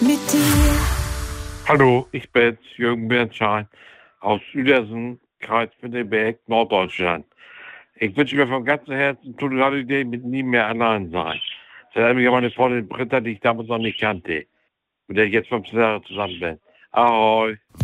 mit dir. Hallo, ich bin Jürgen Bernstein aus Uedersen, Kreis Pinneberg, Norddeutschland. Ich wünsche mir von ganzem Herzen Total Holiday mit Nie mehr allein sein. Das erinnert mich an meine Freundin Britta, die ich damals noch nicht kannte, mit der ich jetzt 15 Jahre zusammen bin. Ahoi!